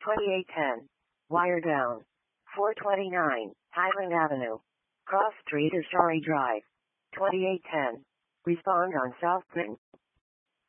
2810. Wire down. 429, Highland Avenue. Cross Street is Story Drive. 2810. Respond on South Clinton.